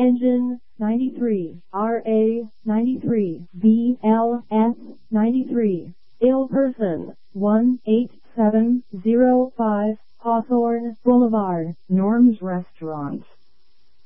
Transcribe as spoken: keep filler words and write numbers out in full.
Engine ninety-three, R A ninety-three, B L S ninety-three, ill person one eight seven zero five, Hawthorne Boulevard, Norm's Restaurant.